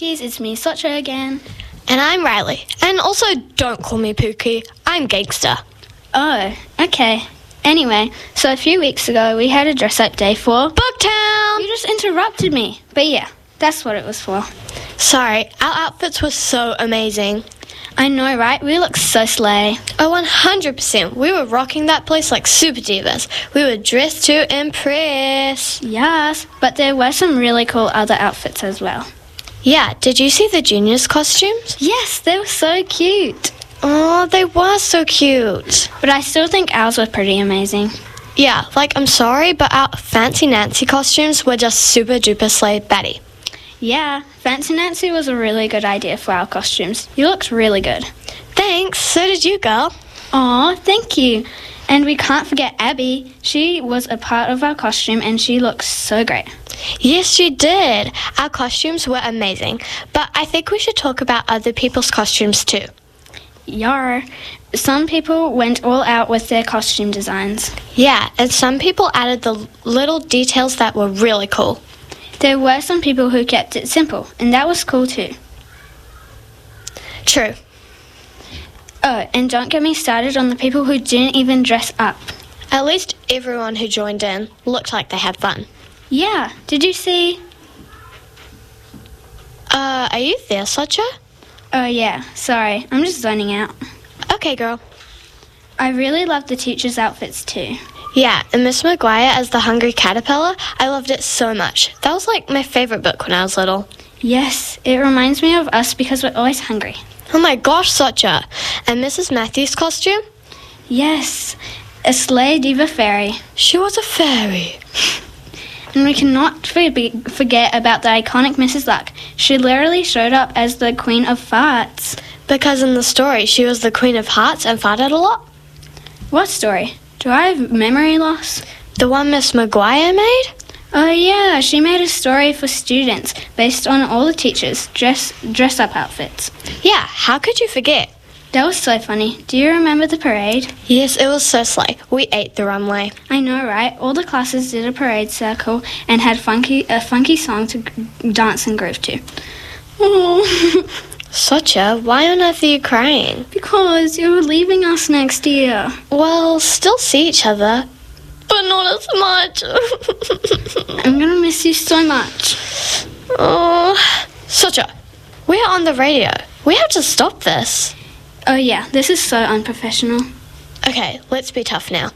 Pookies, it's me, Socha again. And I'm Riley. And also, don't call me Pookie. I'm Gangster. Oh, okay. Anyway, so a few weeks ago, we had a dress-up day for Booktown! You just interrupted me. But yeah, that's what it was for. Sorry, our outfits were so amazing. I know, right? We look so slay. Oh, 100%. We were rocking that place like super divas. We were dressed to impress. Yes, but there were some really cool other outfits as well. Yeah, did you see the juniors' costumes? Yes, they were so cute. Oh, they were so cute. But I still think ours were pretty amazing. Yeah, I'm sorry, but our Fancy Nancy costumes were just super duper slay batty. Yeah, Fancy Nancy was a really good idea for our costumes. You looked really good. Thanks, so did you, girl. Aw, thank you. And we can't forget Abby. She was a part of our costume and she looks so great. Yes, she did. Our costumes were amazing, but I think we should talk about other people's costumes too. Yar. Some people went all out with their costume designs. Yeah, and some people added the little details that were really cool. There were some people who kept it simple, and that was cool too. True. Oh, and don't get me started on the people who didn't even dress up. At least everyone who joined in looked like they had fun. Yeah, did you see? Are you there, Socha? Oh yeah, sorry, I'm just zoning out. Okay, girl. I really loved the teachers' outfits too. Yeah, and Miss Maguire as the Hungry Caterpillar, I loved it so much. That was my favourite book when I was little. Yes, it reminds me of us because we're always hungry. Oh my gosh, Socha. And Mrs. Matthews' costume? Yes, a sleigh diva fairy. She was a fairy. And we cannot forget about the iconic Mrs. Luck. She literally showed up as the Queen of Farts. Because in the story, she was the Queen of Hearts and farted a lot. What story? Do I have memory loss? The one Miss Maguire made? Oh yeah, she made a story for students based on all the teachers' dress-up outfits. Yeah, how could you forget? That was so funny. Do you remember the parade? Yes, it was so slay. We ate the runway. I know, right? All the classes did a parade circle and had a funky song to dance and groove to. Oh. Socha, why on earth are you crying? Because you're leaving us next year. Well, still see each other, but not as much. I'm gonna miss you so much. Oh, Socha, we're on the radio. We have to stop this. Oh yeah, this is so unprofessional. Okay, let's be tough now.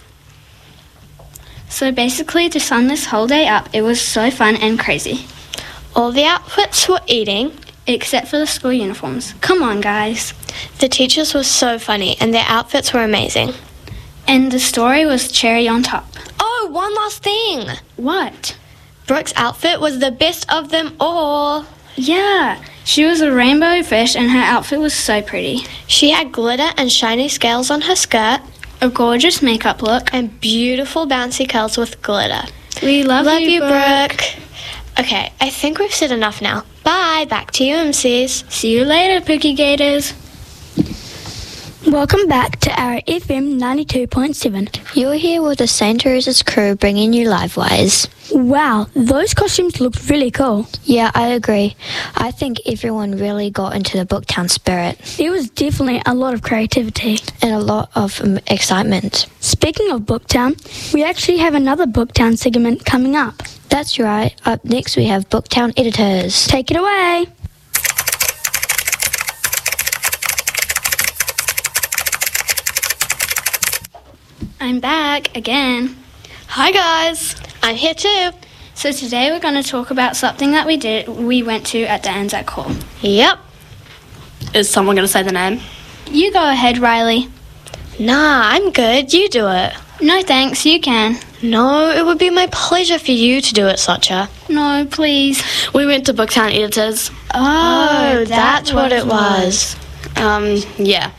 So basically, to sum this whole day up, it was so fun and crazy. All the outfits were eating. Except for the school uniforms. Come on, guys. The teachers were so funny and their outfits were amazing. And the story was cherry on top. Oh, one last thing. What? Brooke's outfit was the best of them all. Yeah, she was a rainbow fish and her outfit was so pretty. She had glitter and shiny scales on her skirt. A gorgeous makeup look. And beautiful bouncy curls with glitter. We love you, Brooke. Okay, I think we've said enough now. Bye, back to you, MCs. See you later, Pookie Gators. Welcome back to our FM 92.7. You're here with the St. Teresa's crew bringing you Livewise. Wow, those costumes looked really cool. Yeah, I agree. I think everyone really got into the Booktown spirit. It was definitely a lot of creativity. And a lot of excitement. Speaking of Booktown, we actually have another Booktown segment coming up. That's right. Up next we have Booktown Editors. Take it away. I'm back again. Hi, guys. I'm here too. So today we're going to talk about something that we went to at the Anzac Hall. Yep. Is someone going to say the name? You go ahead, Riley. Nah, I'm good. You do it. No thanks, you can. No, it would be my pleasure for you to do it, Socha. No, please. We went to Booktown Editors. Oh, that's what it was. Yeah.